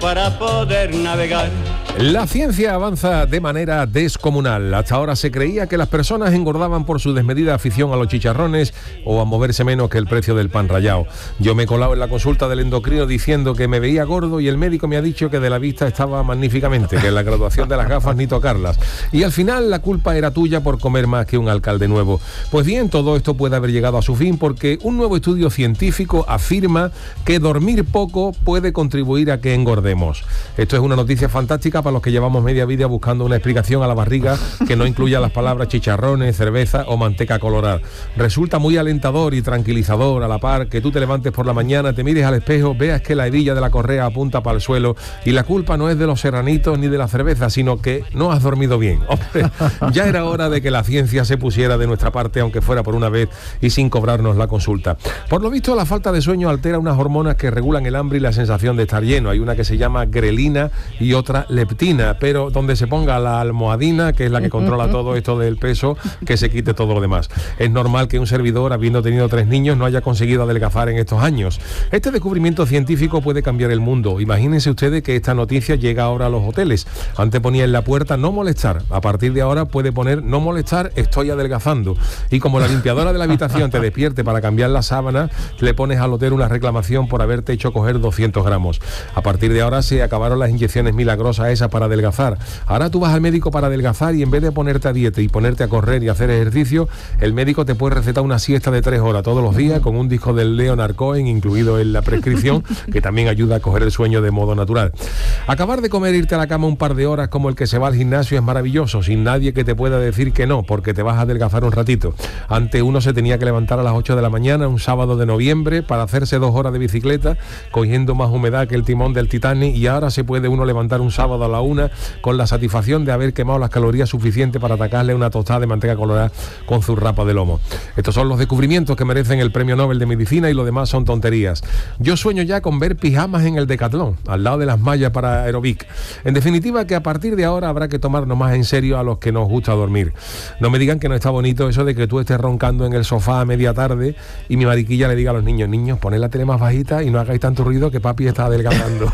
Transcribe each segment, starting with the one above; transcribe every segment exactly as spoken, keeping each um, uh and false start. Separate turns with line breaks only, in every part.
para poder navegar.
La ciencia avanza de manera descomunal. Hasta ahora se creía que las personas engordaban por su desmedida afición a los chicharrones o a moverse menos que el precio del pan rallado. Yo me he colado en la consulta del endocrino diciendo que me veía gordo y el médico me ha dicho que de la vista estaba magníficamente, que en la graduación de las gafas ni tocarlas. Y al final la culpa era tuya por comer más que un alcalde nuevo. Pues bien, todo esto puede haber llegado a su fin porque un nuevo estudio científico afirma que dormir poco puede contribuir a que engordemos. Esto es una noticia fantástica para los que llevamos media vida buscando una explicación a la barriga que no incluya las palabras chicharrones, cerveza o manteca colorada. Resulta muy alentador y tranquilizador a la par que tú te levantes por la mañana, te mires al espejo, veas que la hebilla de la correa apunta para el suelo y la culpa no es de los serranitos ni de la cerveza, sino que no has dormido bien. Hombre, ya era hora de que la ciencia se pusiera de nuestra parte, aunque fuera por una vez y sin cobrarnos la consulta. Por lo visto, la falta de sueño altera unas hormonas que regulan el hambre y la sensación de estar lleno. Hay una que se llama grelina y otra leptina, pero donde se ponga la almohadina, que es la que controla todo esto del peso, que se quite todo lo demás. Es normal que un servidor, habiendo tenido tres niños, no haya conseguido adelgazar en estos años. Este descubrimiento científico puede cambiar el mundo. Imagínense ustedes que esta noticia llega ahora a los hoteles. Antes ponía en la puerta no molestar. A partir de ahora puede poner no molestar, estoy adelgazando. Y como la limpiadora de la habitación te despierte para cambiar la sábana, le pones al hotel una reclamación por haberte hecho coger doscientos gramos. A partir de ahora se acabaron las inyecciones milagrosas esas para adelgazar. Ahora tú vas al médico para adelgazar y en vez de ponerte a dieta y ponerte a correr y hacer ejercicio, el médico te puede recetar una siesta de tres horas todos los días con un disco del Leonard Cohen incluido en la prescripción, que también ayuda a coger el sueño de modo natural. Acabar de comer e irte a la cama un par de horas como el que se va al gimnasio es maravilloso, sin nadie que te pueda decir que no, porque te vas a adelgazar un ratito. Antes uno se tenía que levantar a las ocho de la mañana, un sábado de noviembre, para hacerse dos horas de bicicleta, cogiendo más humedad que el timón del Titanic, y ahora se puede uno levantar un sábado a la una con la satisfacción de haber quemado las calorías suficientes para atacarle una tostada de manteca colorada con zurrapa de lomo. Estos son los descubrimientos que merecen el premio Nobel de Medicina y lo demás son tonterías. Yo sueño ya con ver pijamas en el Decathlon, al lado de las mallas para aerobic. En definitiva, que a partir de ahora habrá que tomarnos más en serio a los que nos gusta dormir. No me digan que no está bonito eso de que tú estés roncando en el sofá a media tarde y mi mariquilla le diga a los niños, niños, poned la tele más bajita y no hagáis tanto ruido que papi está adelgazando.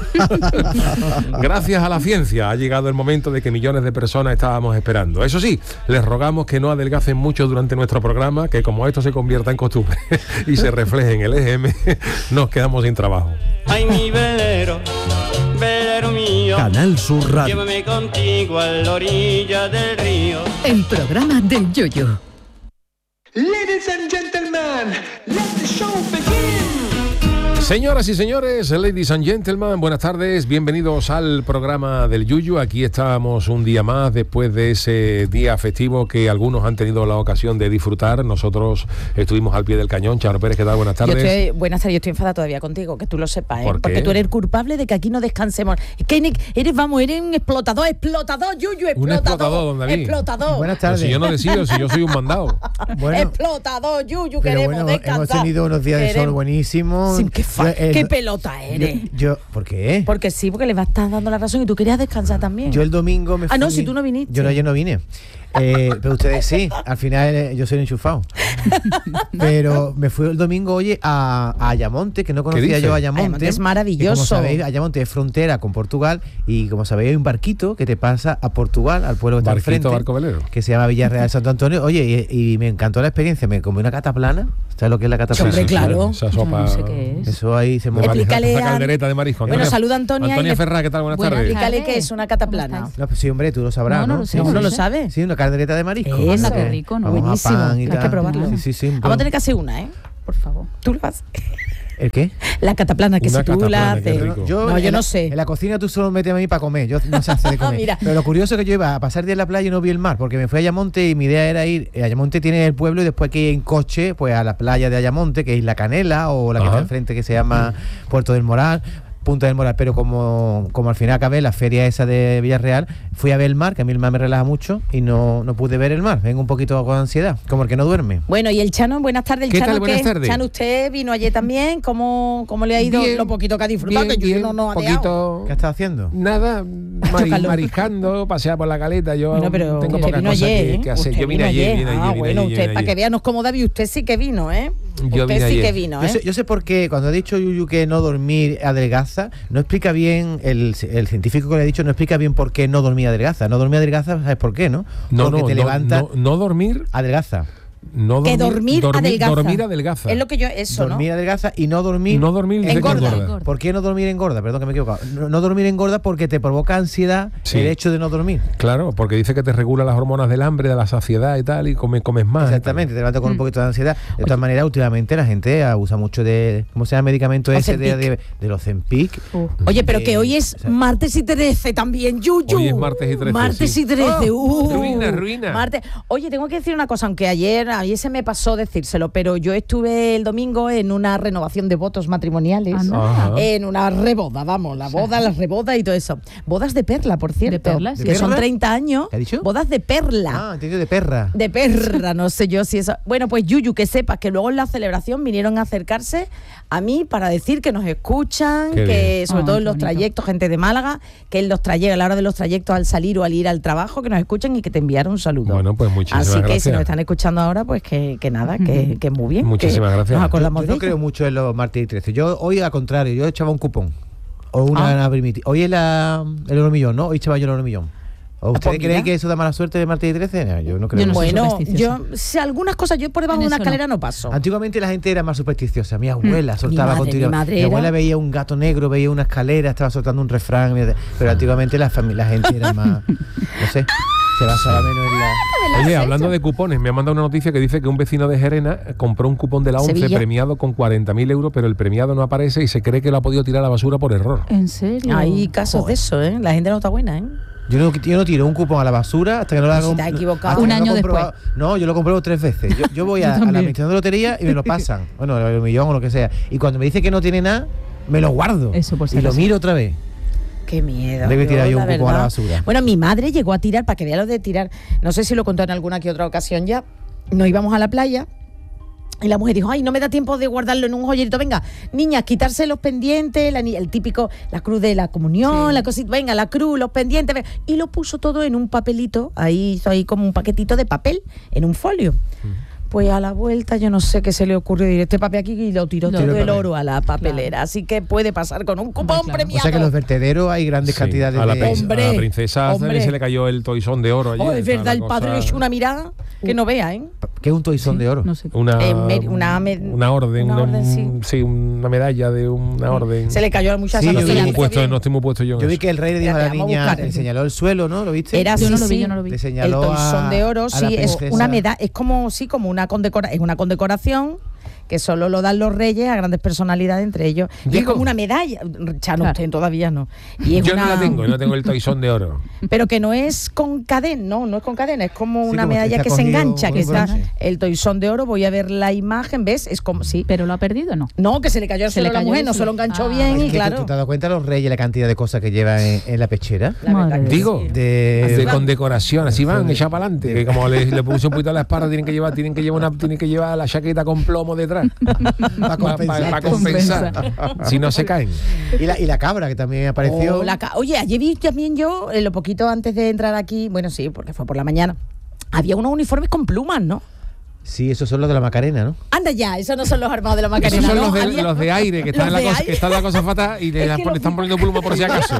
Gracias a la ciencia ha llegado el momento de que millones de personas estábamos esperando. Eso sí, les rogamos que no adelgacen mucho durante nuestro programa, que como esto se convierta en costumbre y se refleje en el E G M, nos quedamos sin trabajo.
Ay, mi velero, velero mío,
Canal Sur Radio.
llévame contigo a la orilla del río.
El programa del Yoyo.
Ladies and gentlemen, let the show begin.
Señoras y señores, ladies and gentlemen, buenas tardes, bienvenidos al programa del Yuyu. Aquí estamos un día más después de ese día festivo que algunos han tenido la ocasión de disfrutar. Nosotros estuvimos al pie del cañón. Charo Pérez, ¿qué tal? Buenas tardes.
Yo estoy, buenas tardes, yo estoy enfadada todavía contigo, que tú lo sepas, ¿eh?
¿Por qué?
Porque tú eres el culpable de que aquí no descansemos. Es que eres, eres, vamos, eres un explotador, explotador, Yuyu, explotador.
Un explotador, don David.
Explotador.
Buenas
Pero
tardes.
si yo no decido, si yo soy un mandado.
Bueno,
explotador, Yuyu,
pero
queremos
bueno,
descansar.
hemos tenido unos días de sol
Queremos-
buenísimos.
Sí, qué, fa-
Yo, eh,
qué
no-
pelota eres.
Yo, yo- ¿por qué?
Porque sí, porque le vas a estar dando la razón y tú querías descansar también.
Yo el domingo me fui.
Ah, no, si tú no viniste.
Yo no, yo no vine. Eh, pero ustedes sí, al final eh, yo soy un enchufado. Pero me fui el domingo, oye, a, a Ayamonte, que no conocía
dices?
yo Ayamonte.
Ayamonte es
Y
maravilloso.
como sabéis, Ayamonte es frontera con Portugal y como sabéis hay un barquito que te pasa a Portugal, al pueblo que está al
Barquito,
frente,
barco velero.
que se llama Villarreal de Santo Antonio. Oye, y, y me encantó la experiencia, me comí una cata plana. ¿Sabes lo que es la cata
Sí,
plana?
hombre, claro.
Esa sopa.
No sé qué es.
Eso ahí se me
Explícale
Esa
a-
caldereta de marisco.
Bueno,
Antonia-
saluda a Antonia y
Antonia
le-
Ferrá, ¿qué tal? Buenas
Buenas
tardes.
Explícale
tardes.
que es una cataplana.
¿Cómo
No, pues sí, hombre, tú lo sabrás,
No,
¿no?
no lo sé,
Sí,
¿Cómo
no
no lo
sé.
sabes?
Sí, una caldereta de marisco.
Esa,
qué rico, ¿no?
Vamos a
Buenísimo.
pan y
Hay que
tal.
probarlo.
Sí, sí, sí.
Vamos a tener que hacer una, ¿eh? Por favor. Tú lo haces.
¿El qué?
La cataplana, que
Una
si tú la
cataplana, qué
haces.
rico.
No, yo
en
no
la-
sé.
En la cocina tú solo metes a mí para comer. Yo no sé hacer de comer.
Mira.
Pero lo curioso es que yo iba a pasar día en la playa y no vi el mar, porque me fui a Ayamonte y mi idea era ir. eh, Ayamonte tiene el pueblo y después que ir en coche pues a la playa de Ayamonte, que es Isla Canela, o la que
Ajá.
está enfrente que se llama Puerto del Moral. Punta del Moral, pero como, como al final acabé la feria esa de Villarreal, fui a ver el mar, que a mí el mar me relaja mucho, y no, no pude ver el mar. Vengo un poquito con ansiedad, como el que no duerme.
Bueno, y el Chano, buenas tardes. ¿El
¿Qué
Chano
tal? Buenas
qué?
tardes.
Chano, usted vino ayer también. ¿Cómo, cómo le ha ido
Bien,
lo poquito que ha disfrutado?
Bien,
que yo
bien,
no, no ha dejado.
poquito.
¿Qué estás haciendo?
Nada, mari-
Chócalo.
mariscando, pasear por la caleta. Yo
Bueno, pero
tengo
usted
pocas
vino
cosas
ayer,
que,
¿eh?
que hacer.
Usted
Yo vine
vino
ayer, vine
Ah,
ayer, vine
bueno,
ayer,
usted,
vine
para que
ayer.
veanos cómo David, usted sí que vino, ¿eh?
Yo
usted
vine
sí
ayer.
que vino,
Yo
¿eh?
sé, yo sé por qué, cuando he dicho Yuyu que no dormir adelgaza, adelgaza, no explica bien, el, el científico que le ha dicho, no explica bien por qué no dormir adelgaza. No dormir adelgaza, ¿sabes por qué, no?
No,
Porque
no,
te
no,
levanta,
no, no dormir,
adelgaza.
no
Que dormir adelgaza.
Dormir adelgaza.
Es lo que yo, eso,
Dormir
¿no?
adelgaza y no dormir.
No dormir dice que
Engorda.
engorda.
¿Por qué no dormir engorda? Perdón que me he equivocado. No, no dormir engorda porque te provoca ansiedad
Sí.
el hecho de no dormir.
Claro, porque dice que te regula las hormonas del hambre, de la saciedad y tal, y comes, comes más.
Exactamente, te levantas con
Mm.
un poquito de ansiedad. De todas maneras, últimamente la gente abusa mucho de, ¿cómo se llama el medicamento ese? De, de, de los Ozempic.
Uh. Oye, pero que
Eh,
hoy es
o sea,
martes y trece también, Yuyu.
Hoy es martes y trece,
Martes
sí.
y trece.
Oh,
uh.
ruina, ruina.
Martes. Oye, tengo que decir una cosa, aunque ayer, ayer se me pasó decírselo, pero yo estuve el domingo en una renovación de votos matrimoniales,
Ajá.
en una reboda, vamos, la boda, la reboda y todo eso. Bodas de perla, por cierto.
¿De perla?
¿De
Que son
perla?
treinta años.
¿Qué ha dicho?
Bodas de perla.
Ah, entendido, de perra.
De perra, no sé yo si eso. Bueno, pues Yuyu, que sepas que luego en la celebración vinieron a acercarse a mí para decir que nos escuchan,
Qué
que
bien.
sobre
Ah,
todo
qué
en los
bonito.
trayectos, gente de Málaga, que en los trayectos, a la hora de los trayectos al salir o al ir al trabajo, que nos escuchan y que te enviaron un saludo.
Bueno, pues muchísimas
Así que
gracias.
si nos están escuchando ahora, pues que, que nada, que, que muy bien.
Muchísimas
que
gracias.
Nos
Yo,
acordamos
yo
de
no creo
ello.
mucho en los martes y trece. Yo hoy, al contrario, yo echaba un cupón. O una,
Ah.
una primitiva. Hoy es la, el oro millón, ¿no? Hoy echaba yo el oro millón. ¿O ustedes
pues
creen
mira.
que eso da mala suerte de martes y trece? No, yo no creo.
Yo no soy
Bueno,
supersticiosa.
yo si algunas cosas yo por debajo
En
de una
eso
escalera no, paso.
Antiguamente la gente era más supersticiosa. Mi abuela soltaba
Mi madre,
continuamente.
mi madre
Mi
era-
abuela veía un gato negro, veía una escalera, estaba soltando un refrán. Pero antiguamente la, fami- la gente era más. No sé. Se basaba menos en la.
Oye, hablando de cupones, me ha mandado una noticia que dice que un vecino de Gerena compró un cupón de la ONCE
Sevilla.
premiado con cuarenta mil euros, pero el premiado no aparece y se cree que lo ha podido tirar a la basura por error.
¿En serio?
Hay casos de eso, ¿eh? La gente no está buena, ¿eh?
Yo no, yo no tiro un cupón a la basura hasta que no lo haga.
Si te has equivocado.
hasta
Un
que no
año
lo he comprobado.
después.
No, yo lo compruebo tres veces. Yo, yo voy a,
Yo
a la
también.
administración de lotería y me lo pasan. Bueno, el millón o lo que sea. Y cuando me dice que no tiene nada, me lo guardo.
Eso por si
y lo
acaso.
miro otra vez.
Qué miedo.
Debe tirar yo
la
un cupón a la
verdad.
basura.
Bueno, mi madre llegó a tirar, para que vea lo de tirar, no sé si lo contó en alguna que otra ocasión ya, nos íbamos a la playa y la mujer dijo, ay, no me da tiempo de guardarlo en un joyerito, venga, niñas, quitarse los pendientes, la ni- el típico, la cruz de la comunión,
Sí.
la cosita, venga, la cruz, los pendientes, venga. Y lo puso todo en un papelito, ahí hizo ahí como un paquetito de papel, en un folio. Pues a la vuelta yo no sé qué se le ocurrió decir este papel aquí y lo tiró
Lo
todo
tiró
el
el
oro a la papelera. Así que puede pasar con un cupón
claro.
premiado.
O sea que en los vertederos hay grandes
Sí,
cantidades
a la,
de.
prin-
Hombre,
a la princesa
hombre.
se le cayó el toisón de oro ayer.
Oh, es
o sea,
verdad,
la
el padre le
cosa-
echó una mirada que no vea, ¿eh?
¿Qué es un toisón de oro?
No sé.
Una,
Eh, me- una me-
una orden,
una
una,
orden, sí.
sí, una medalla de una orden.
Se le cayó a la muchacha.
Sí,
no
no,
yo
se
estoy
la
vi-
muy
hizo
puesto,
bien.
no estoy muy puesto yo en
Yo vi
eso.
que el rey le dijo a la
Espérate, vamos a
niña,
buscar.
le señaló el suelo, ¿no? ¿Lo viste?
Era
Yo
así,
no lo vi,
sí.
yo no lo vi.
Le
El
señaló
toisón
a-
de oro,
a la
sí, es
princesa.
una medalla, es como, sí, como una condecora, es una condecoración que solo lo dan los reyes a grandes personalidades, entre ellos. Y es
Digo.
como una medalla. Chano,
Claro.
usted todavía no. Y es
Yo
una-
no la tengo, yo no tengo el toisón de oro.
Pero que no es con cadena, no, no es con cadena, es como
Sí,
una
como que
medalla
está
que se
cogido
engancha,
con
que está
bronce.
el toisón de oro. Voy a ver la imagen, ¿ves? Es como, sí.
¿Pero lo ha perdido o no?
No, que se le cayó al
Se
suelo
le
a la
cayó
mujer,
el
no se lo
suelo.
enganchó
Ah.
bien
Es
y
que
claro.
¿tú te has dado cuenta los reyes la cantidad de cosas que llevan en, en la pechera?
La verdad
Madre
que
Digo,
sí.
De,
de condecoración, así van, echar para adelante. Que como le, le puse un poquito a la espalda, tienen que llevar, tienen que llevar una, tienen que llevar la chaqueta con plomo detrás.
Para compensar.
Para compensar. Si no se caen.
Y la, y la cabra, que también apareció.
Oh, la ca- Oye, ayer vi también yo, en lo poquito antes de entrar aquí, bueno, sí, porque fue por la mañana, había unos uniformes con plumas, ¿no?
Sí, esos son los de la Macarena, ¿no?
Anda ya, esos no son los armados de la
Esos
Macarena,
son
¿no?
los de,
Había-
los de aire, que están, en
Los
la
de
cosa,
aire.
que están la cosa fatal y le,
Es
das-
que
le
los
están
vi-
poniendo pluma por si acaso.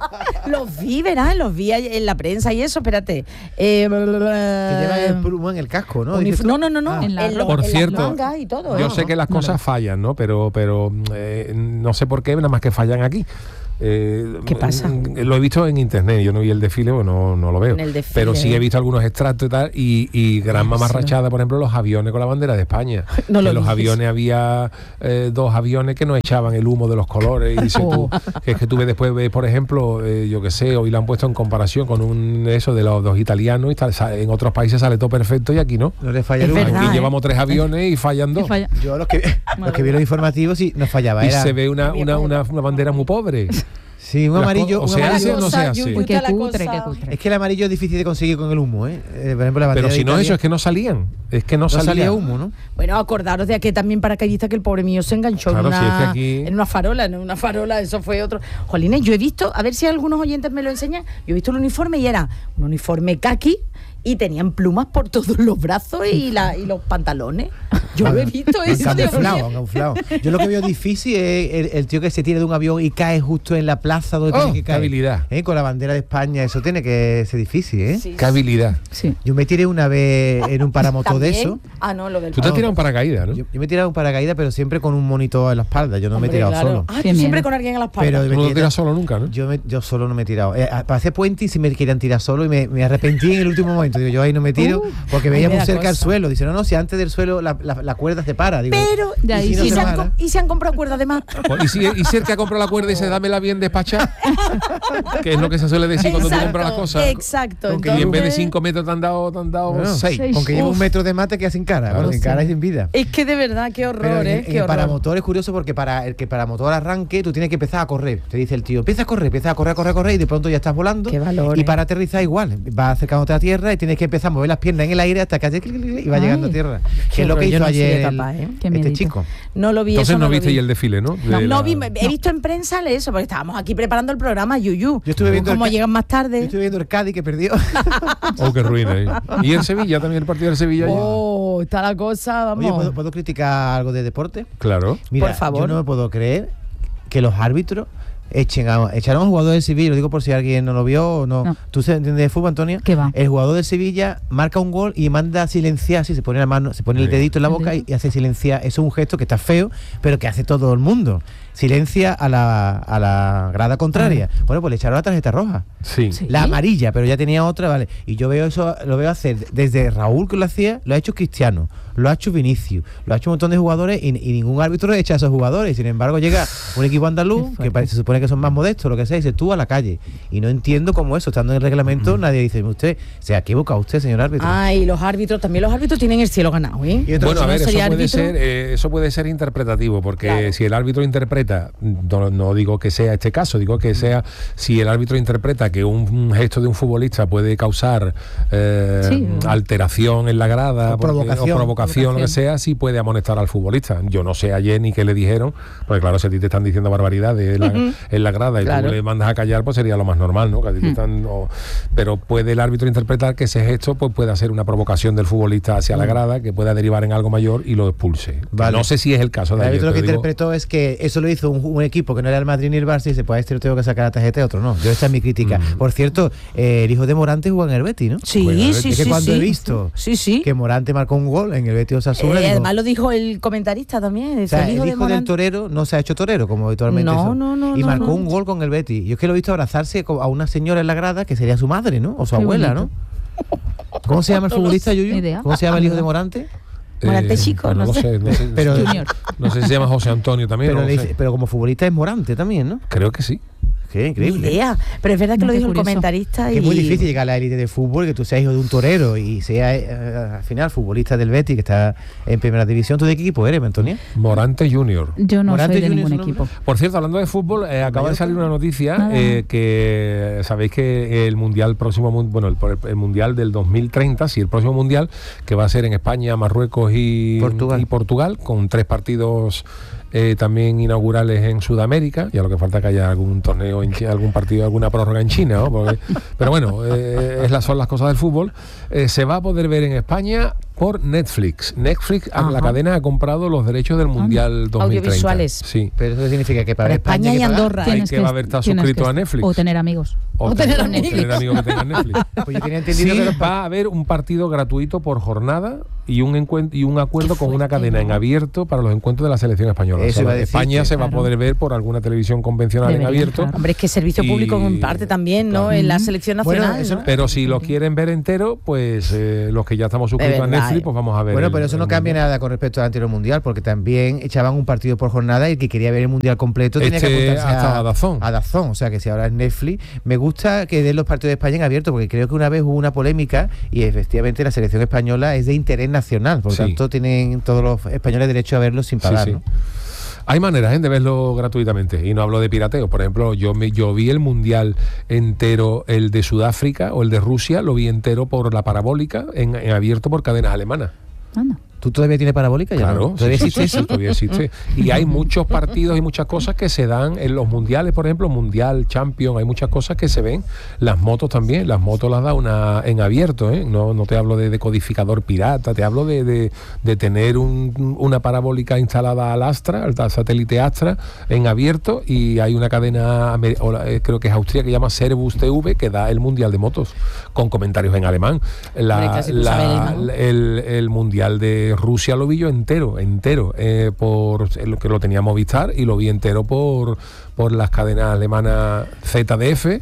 Los vi, ¿verdad? Los vi en la prensa y eso, espérate. Eh,
Que llevan el pluma en el casco, ¿no?
unif-
Dices tú.
no, no, no, no.
Ah.
En la
en lo-
Por
en las
cierto,
mangas y todo,
yo
¿eh?
sé que las
No lo
cosas
vi.
fallan, ¿no? Pero, pero eh, no sé por qué, nada más que fallan aquí. Eh,
¿Qué pasa?
mm, Lo he visto en internet, yo no vi el desfile, pues no, no lo veo.
En el desfile.
Pero sí he visto algunos extractos y tal, y, y gran mamarrachada, por ejemplo, los aviones con la bandera de España.
No lo
que los
dices.
aviones había eh, dos aviones que no echaban el humo de los colores. Y dices tú, que es que tú ves después, ves, por ejemplo, eh, yo qué sé, hoy lo han puesto en comparación con un eso de los dos italianos y tal. sa- En otros países sale todo perfecto y aquí no.
No le falla
Es
el uno.
verdad,
Aquí
¿eh?
llevamos tres aviones y fallan
Que
dos.
falla.
Yo los que, los que vi los informativos sí nos fallaba.
Y
Era,
se ve una, una, una, una bandera muy pobre.
sí, un
Las
amarillo.
co- o
un
se
amarillo-
hace o no se hace.
Yuyu,
Uy, qué
está la
cutre,
cosa.
qué cutre.
Es que el amarillo es difícil de conseguir con el humo, ¿eh? Eh, por ejemplo, la bandera
Pero si
de
no
Italia,
eso, es que no salían. Es que no,
no
salía.
salía humo, ¿no?
Bueno, acordaros de que también paracaidista que el pobre mío se enganchó
Claro,
en,
si es
una,
que aquí-
en una farola, en una farola, eso fue otro. Jolines, yo he visto, a ver si algunos oyentes me lo enseñan, yo he visto el uniforme y era un uniforme kaki y tenían plumas por todos los brazos y, la, y los pantalones. Yo lo he visto
Han
eso. Dios
camuflado,
mío.
han camuflado. Yo lo que veo difícil es el, el tío que se tira de un avión y cae justo en la plaza donde
Oh,
tiene que
qué
caer.
habilidad.
¿Eh? Con la bandera de España, eso tiene que ser difícil, ¿eh?
Sí.
Qué habilidad.
Sí.
Yo me tiré una vez en un paramotor de
¿También?
eso.
Ah, no, lo del
Tú te has tirado un paracaídas, ¿no?
Yo, yo me he tirado un paracaídas, pero siempre con un monitor en la espalda. Yo no me he
Hombre,
tirado
claro.
solo.
Ah,
Qué
tú siempre
miedo.
con alguien a la espalda.
Pero
Tú
me
no lo
tiré-
tiras solo nunca, ¿no?
Yo, me- yo solo no me he tirado. Eh, para hacer puente sí me querían tirar solo y me, me arrepentí en el último momento. Digo, yo ahí no me tiro
Uh,
porque
ahí
veía
me
muy
da
cerca el
cosa.
suelo. Dice, no, no, si antes del suelo la, la, la cuerda se para. Digo,
Pero,
De ahí
¿y,
no
si
se
se han,
para?
co- y si han comprado cuerdas de más?
Pues, ¿Y si, y si el que ha comprado la cuerda dice dámela bien despachada? Que es lo que se suele decir cuando tú
Exacto,
compras las cosas.
Exacto.
Con que
Y en vez de
entonces-
cinco metros te han dado, te han dado
Bueno,
seis.
seis.
Con que lleva
Uf.
un metro de mate queda sin cara. Bueno,
Lo
sin
sé.
cara y sin vida.
Es que de verdad, qué
Pero
horror,
en,
¿eh?
en
Qué
el
horror.
paramotor es curioso porque para el que paramotor arranque tú tienes que empezar a correr. Te dice el tío, empieza a correr, empieza a correr, a correr, a correr y de pronto ya estás volando.
Qué valor,
y
¿eh?
para aterrizar igual, vas acercándote a tierra y tienes que empezar a mover las piernas en el aire hasta que hace clic, clic, clic, y va
Ay.
llegando a tierra.
Qué
Que es lo que
horror, yo
hizo
no sería
ayer el-
capaz, ¿eh?
Qué
este
miedito.
chico.
No lo vi
Entonces
eso.
no
lo
viste
vi.
y el desfile, ¿no?
No,
De
no
la-
vi, he visto en prensa eso, porque estábamos aquí preparando el programa, Yuyu.
Yo estuve viendo
Como
el ca-
llegan más
Yo
tarde.
estuve viendo el Cádiz que perdió.
Oh, qué ruina. ¿eh? Y en Sevilla también, el partido de Sevilla. ayer?
Oh, está la cosa, vamos.
Oye, ¿puedo, puedo criticar algo de deporte?
Claro.
Mira,
Por favor.
yo no me puedo creer que los árbitros echen a, echaron a un jugador del Sevilla, lo digo por si alguien no lo vio o no.
No.
¿Tú se entiendes de fútbol, Antonio?
¿Qué va?
El jugador del Sevilla marca un gol y manda a silenciar, así se pone la mano, se pone el
Sí.
dedito en la
¿El
boca y,
dedito?
y hace silenciar. Eso es un gesto que está feo, pero que hace todo el mundo. Silencia a la, a la grada contraria. Bueno, pues le echaron la tarjeta roja.
Sí.
Sí.
La amarilla, pero ya tenía otra, ¿vale? Y yo veo eso, lo veo hacer desde Raúl, que lo hacía, lo ha hecho Cristiano, lo ha hecho Vinicius, lo ha hecho un montón de jugadores y, y ningún árbitro echa a esos jugadores. Sin embargo, llega un equipo andaluz, que parece- se supone que son más modestos, lo que sea, y dice tú a la calle. Y no entiendo cómo eso, estando en el reglamento, nadie dice, usted, se ha equivocado usted, señor árbitro.
Ay, los árbitros, también los árbitros tienen el cielo ganado, ¿eh?
Y otra
Bueno,
cosa,
a ver,
no
eso
sería
puede,
árbitro.
ser, eh, eso puede ser interpretativo, porque
Claro.
si el árbitro interpreta, no, no digo que sea este caso, digo que sea, si el árbitro interpreta que un, un gesto de un futbolista puede causar eh,
Sí.
alteración en la grada
O
porque-
provocación.
o provocación, lo que
Provocación.
sea, sí puede amonestar al futbolista. Yo no sé ayer ni qué le dijeron, porque claro, si a ti te están diciendo barbaridades en la, en la grada y
Claro.
tú le mandas a callar, pues sería lo más normal, ¿no? Que a ti te están- o- pero puede el árbitro interpretar que ese gesto pues puede hacer una provocación del futbolista hacia la grada, que pueda derivar en algo mayor y lo expulse.
Vale.
No sé si es el caso de
el
ayer,
árbitro lo que
pero digo-
interpretó es que eso lo hizo un, un equipo que no era el Madrid ni el Barça y dice, pues a este lo tengo que sacar la tarjeta y a otro no. Yo esta es mi crítica.
Mm.
Por cierto, eh, el hijo de Morante jugó en el Betis, ¿no?
Sí,
Bueno,
sí,
es que
sí.
cuando
sí.
he visto
Sí, sí.
que Morante marcó un gol en el Betis Osasuna,
Eh,
digo,
además lo dijo el comentarista también.
o sea,
el hijo,
el
de
hijo del
Morante.
torero no se ha hecho torero, como habitualmente
No,
son.
no, no,
Y
no,
marcó
no.
un gol con el Betis. Yo es que lo he visto abrazarse co- a una señora en la grada, que sería su madre, ¿no? O su
Qué
abuela,
bonito.
¿no? ¿Cómo se llama el futbolista,
Ni
Yuyu?
idea.
¿Cómo se llama el hijo de Morante?
Morante chico,
no,
no
lo
sé.
sé, no sé,
Pero-
no, no sé si se llama José Antonio también.
Pero,
no
le
lo
dice-
sé.
pero como futbolista es Morante también, ¿no?
Creo que sí.
Qué
Ni
increíble.
idea. Pero es verdad que
No,
lo
qué
dijo el
curioso.
comentarista.
Que
y...
es muy difícil llegar a la élite de fútbol, que tú seas hijo de un torero y seas eh, al final futbolista del Betis, que está en primera división. ¿Tú de qué equipo eres, Antonia?
Morante Junior.
Yo no
Morante
soy de
Junior
ningún
es un
equipo.
Por cierto, hablando de fútbol, eh, acaba de salir una noticia
Nada.
eh, que sabéis que el mundial próximo, mun- bueno, el, el mundial del dos mil treinta, sí, el próximo mundial que va a ser en España, Marruecos y
Portugal.
y Portugal, con tres partidos eh, también inaugurales en Sudamérica. Ya lo que falta que haya algún torneo, en Chi- algún partido, alguna prórroga en China, ¿no? Porque- pero bueno, eh, es la- son las cosas del fútbol. Eh, se va a poder ver en España por Netflix. Netflix,
Ajá.
la cadena ha comprado los derechos del mundial dos mil treinta.
Audiovisuales.
Sí.
Pero eso significa que para
Para
ver España,
España
hay
y
que pagar.
Andorra.
Hay
Tienes
que va a haber estar
tienes
suscrito
que-
a Netflix.
O tener amigos.
O,
O tener
tener,
amigos.
tener amigos que tengan Netflix.
Pues yo tenía entendido
Sí,
que los
va a haber un partido gratuito por jornada y un encuent- y un acuerdo
Qué
con una
fuerte,
cadena en
¿no?
abierto para los encuentros de la selección española.
Eso
O sea,
iba a decir
España
que,
se va a
claro.
poder ver por alguna televisión convencional en
Debería,
abierto.
claro.
Hombre, es que servicio
Y-
público en parte también, ¿no?
Claro.
En la
Ujú.
selección
Bueno,
nacional.
eso-
¿no?
Pero si lo quieren ver entero, pues eh, los que ya estamos suscritos a
verdad,
Netflix,
eh.
pues vamos a ver.
Bueno,
el-
pero eso
el
no cambia
mundial.
nada con respecto al anterior mundial, porque también echaban un partido por jornada y el que quería ver el mundial completo tenía
Este
que apuntarse
hasta a DAZN.
a DAZN. O sea que si ahora es Netflix, me gusta que den los partidos de España en abierto, porque creo que una vez hubo una polémica y efectivamente la selección española es de interés nacional, por lo
Sí.
tanto tienen todos los españoles derecho a verlo sin
Sí,
pagar.
sí.
¿no?
Hay maneras ¿eh? de verlo gratuitamente y no hablo de pirateo. Por ejemplo, yo me yo vi el mundial entero, el de Sudáfrica o el de Rusia, lo vi entero por la parabólica en, en abierto por cadenas alemanas.
Anda.
¿Tú todavía tienes parabólica? Ya
Claro,
no. ¿Todavía
sí, sí,
existe
sí,
eso?
sí, todavía existe. Y hay muchos partidos y muchas cosas que se dan en los mundiales, por ejemplo, Mundial, Champions, hay muchas cosas que se ven. Las motos también, las motos las da una en abierto, ¿eh? No, no te hablo de decodificador pirata, te hablo de, de, de tener un, una parabólica instalada al Astra, al satélite Astra, en abierto, y hay una cadena, amer- o la- eh, creo que es Austria, que llama Servus T V, que da el Mundial de motos, con comentarios en alemán. La,
Hombre, casi tú
la-
sabes el alemán.
el, el Mundial de Rusia lo vi yo entero, entero, eh, por lo que lo tenía Movistar, y lo vi entero por, por las cadenas alemanas Z D F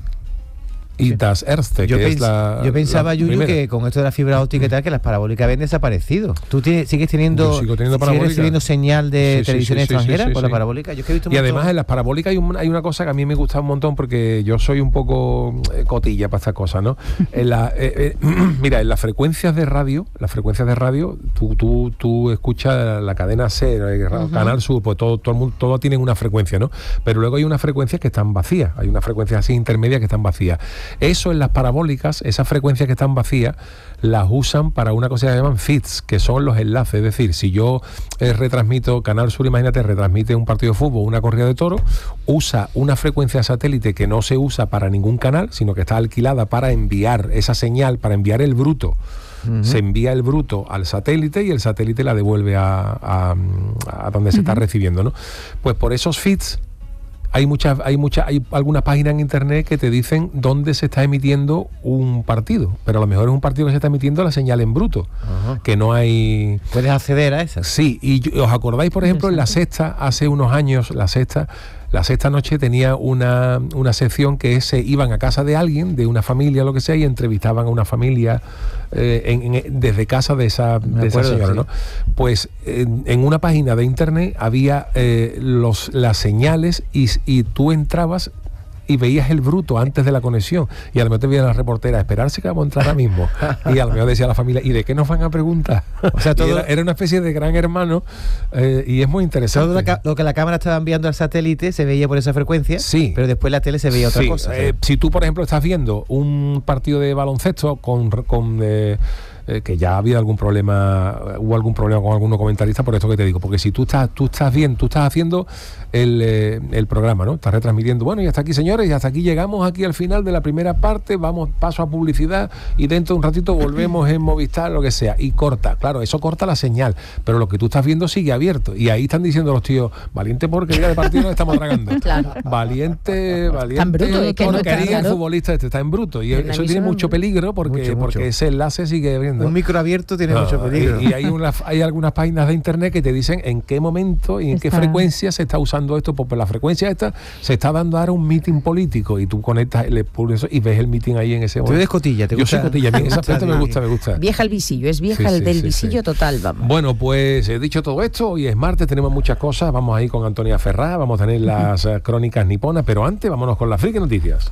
y Das Erste,
Yo,
que es
pens-
la
yo pensaba,
la
Yuyu,
primera.
que con esto de la fibra óptica y tal, que las parabólicas habían desaparecido. ¿Tú tienes, sigues teniendo,
Yo sigo teniendo
sigues
parabólica.
recibiendo señal de
Sí, sí,
televisión
sí, sí,
extranjera
sí, sí,
por la
sí.
parabólica? Yo es que he visto un
Y
montón-
además en las parabólicas hay, un- hay una cosa que a mí me gusta un montón, porque yo soy un poco eh, cotilla para estas cosas, ¿no? En la, eh, eh, mira, en las frecuencias de radio, las frecuencias de radio, tú, tú, tú escuchas la cadena C, el Canal Sur, pues todo, todo el mundo, todo tienen una frecuencia, ¿no? Pero luego hay unas frecuencias que están vacías, hay unas frecuencias así intermedias que están vacías. Eso en las parabólicas, esas frecuencias que están vacías, las usan para una cosa que se llaman feeds, que son los enlaces. Es decir, si yo eh, retransmito, Canal Sur, imagínate, retransmite un partido de fútbol, una corrida de toros, usa una frecuencia satélite que no se usa para ningún canal, sino que está alquilada para enviar esa señal, para enviar el bruto. Uh-huh. Se envía el bruto al satélite y el satélite la devuelve a, a, a donde se uh-huh. está recibiendo, ¿no? Pues por esos feeds hay muchas, hay muchas, hay algunas páginas en internet que te dicen dónde se está emitiendo un partido, pero a lo mejor es un partido que se está emitiendo la señal en bruto, uh-huh. que no hay.
¿Puedes acceder a esas?
Sí, y os acordáis, por ejemplo, en La Sexta, hace unos años, La Sexta, La Sexta Noche tenía una, una sección que se iban a casa de alguien, de una familia, lo que sea, y entrevistaban a una familia eh, en, en, desde casa de esa, de esa señora, sí. ¿no? Pues en, en una página de internet había eh, los, las señales y, y tú entrabas y veías el bruto antes de la conexión, y a lo mejor te veía la reportera, esperarse que vamos a entrar ahora mismo, y a lo mejor decía la familia, ¿y de qué nos van a preguntar? O sea, todo era, era una especie de gran hermano, eh, y es muy interesante.
Todo lo, lo que la cámara estaba enviando al satélite se veía por esa frecuencia,
sí,
pero después la tele se veía otra
sí.
cosa.
Eh, si tú, por ejemplo, estás viendo un partido de baloncesto con, con eh, Eh, que ya ha habido algún problema, hubo algún problema con algunos comentaristas, por esto que te digo, porque si tú estás, tú estás bien, tú estás haciendo el, eh, el programa, ¿no? Estás retransmitiendo, bueno, y hasta aquí, señores, y hasta aquí llegamos aquí al final de la primera parte, vamos paso a publicidad y dentro de un ratito volvemos en Movistar, lo que sea, y corta, claro, eso corta la señal, pero lo que tú estás viendo sigue abierto, y ahí están diciendo los tíos, valiente porquería de partido nos estamos tragando. Claro. Valiente, valiente
bruto, es que
porquería
no está, claro.
El futbolista este está en bruto, y eso tiene mucho peligro porque,
mucho,
porque
mucho.
ese enlace sigue abriendo.
Un micro abierto tiene
no,
mucho peligro.
Y, y hay, una, hay algunas páginas de internet que te dicen en qué momento y en está. qué frecuencia se está usando esto, porque la frecuencia esta se está dando ahora un meeting político y tú conectas el eso y ves el meeting ahí en ese momento.
Tú eres cotilla, ¿te
Yo
gusta?
soy cotilla, a mí ese aspecto me gusta, me gusta.
Vieja el visillo, es vieja
sí,
el
sí,
del
sí,
visillo
sí.
total, vamos.
Bueno, pues he dicho todo esto, hoy es martes, tenemos muchas cosas, vamos ahí con Antonia Ferrá, vamos a tener las uh-huh. crónicas niponas, pero antes vámonos con las friki noticias.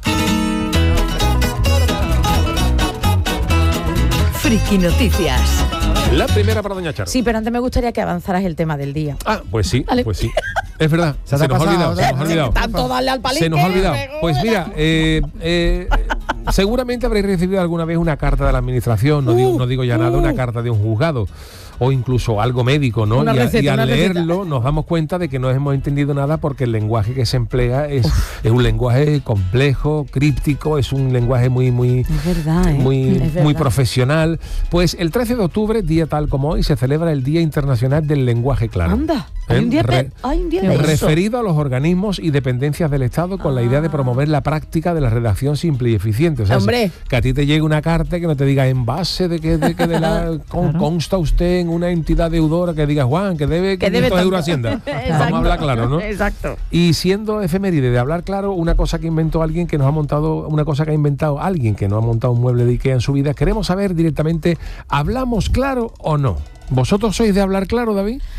Friki Noticias.
La primera para doña Charo.
Sí, pero antes me gustaría que avanzaras el tema del día.
Ah, pues sí,
vale.
pues sí. Es verdad,
se,
se nos ha olvidado,
¿no?
se nos ha olvidado.
Tanto darle al palique,
se nos ha olvidado. Pues mira, eh, eh, seguramente habréis recibido alguna vez una carta de la administración, no, uh, digo, no digo ya uh. nada, una carta de un juzgado o incluso algo médico, ¿no?
Una
y,
receta,
a, y al
una
leerlo
receta.
nos damos cuenta de que no hemos entendido nada porque el lenguaje que se emplea es, es un lenguaje complejo, críptico, es un lenguaje muy muy
es verdad, ¿eh?
muy,
es
muy profesional. Pues el trece de octubre, día tal como hoy, se celebra el Día Internacional del Lenguaje Claro.
Anda, hay un día,
Re,
de, hay un día de
referido a los organismos y dependencias del Estado con ah. la idea de promover la práctica de la redacción simple y eficiente. O sea,
Hombre.
que a ti te llegue una carta que no te diga en base de que, de, que de la con, claro. consta usted en una entidad deudora, que diga Juan, que debe quinientos euros a Hacienda. Vamos a hablar claro, ¿no?
Exacto.
Y siendo efeméride de hablar claro, una cosa que inventó alguien que nos ha montado, una cosa que ha inventado alguien que no ha montado un mueble de Ikea en su vida, queremos saber directamente, ¿hablamos claro o no? ¿Vosotros sois de hablar claro, David?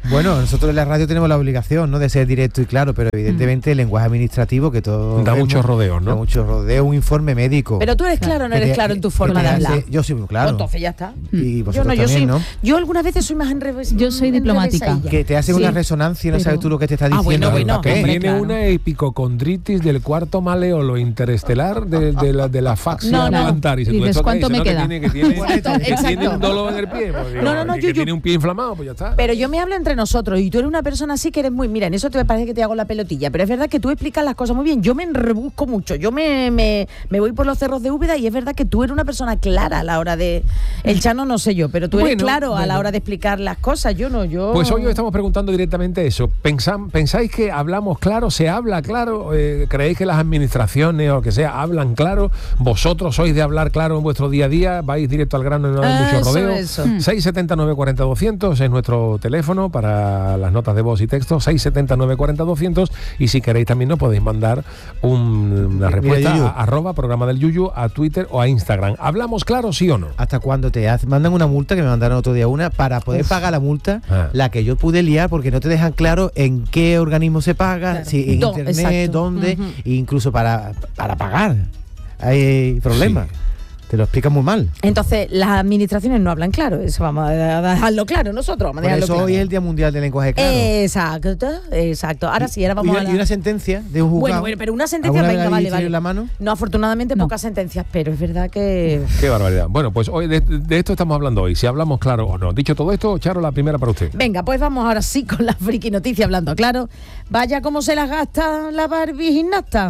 Bueno, nosotros en la radio tenemos la obligación, ¿no?, de ser directo y claro, pero evidentemente el lenguaje administrativo que todo
Da
vemos,
muchos rodeos, ¿no?
Da muchos rodeos, un informe médico.
Pero tú eres claro o no
Que
eres
te-
claro en tu
que
forma
te
de
hace-
hablar.
Yo soy muy claro.
Pues entonces ya está.
Y
Yo
vosotros
no, yo
también,
sí.
¿no?
Yo algunas veces soy más enrevesada.
Yo soy diplomática.
Que te hace
Sí,
una resonancia y no
pero-
sabes tú lo que te está
Ah,
diciendo.
bueno,
¿para
bueno,
qué?
hombre,
Tiene
claro.
una epicocondritis del cuarto maleolo interestelar de, de la, de la faxia
No, no.
plantar.
Dices,
¿tú esto qué
¿cuánto
es?
me
¿No? Que
queda?
tiene, que tiene,
Exacto,
que tiene
exacto.
un dolor en el pie. Pues, digo,
No, no, no,
que
Yuyu.
tiene un pie inflamado, pues ya está.
Pero yo me hablo entre nosotros y tú eres una persona así que eres muy... Mira, en eso te parece que te hago la pelotilla, pero es verdad que tú explicas las cosas muy bien. Yo me rebusco mucho, yo me, me, me voy por los cerros de Úbeda y es verdad que tú eres una persona clara a la hora de... El Chano no sé yo, pero tú eres
Bueno,
claro a la
bueno.
hora de explicar las cosas, yo no, yo...
Pues hoy os estamos preguntando directamente eso. ¿Pensam- ¿Pensáis que hablamos claro? ¿Se habla claro? Eh, ¿Creéis que las administraciones o lo que sea hablan claro? ¿Vosotros sois de hablar claro en vuestro día a día? ¿Vais directo al grano y no hay mucho
Eso,
rodeo?
eso.
seis siete nueve cuatro cero doscientos es nuestro teléfono para las notas de voz y texto. seis siete nueve cuatro cero doscientos y si queréis también nos podéis mandar un- una respuesta
Yuyu.
a arroba programa del Yuyu a Twitter o a Instagram. ¿Hablamos claro, sí o no?
¿Hasta cuándo te hace- mandan una multa, que me mandaron otro día una, para poder pagar la multa,
Ah.
la que yo pude liar, porque no te dejan claro en qué organismo se paga,
Claro.
si en
Do-
internet,
exacto.
dónde,
Ujú.
e incluso para, para pagar. Hay problemas. Te lo explican muy mal.
Entonces, las administraciones no hablan claro, eso vamos a dejarlo claro nosotros, vamos a
Por
dejarlo
eso
claro.
hoy es el Día Mundial del Lenguaje Claro.
Exacto, exacto. Ahora sí, ahora vamos
y,
a
una,
la...
y una sentencia de un juzgado.
Bueno, bueno, pero una sentencia,
¿Alguna vez
venga,
la
vale,
habéis
vale.
tenido en la mano?
No, afortunadamente
No.
pocas sentencias, pero es verdad que...
Qué barbaridad. Bueno, pues hoy de, de esto estamos hablando hoy, si hablamos claro o no. Dicho todo esto, Charo, la primera para usted.
Venga, pues vamos ahora sí con la friki noticia hablando claro. Vaya cómo se las gasta la Barbie gimnasta.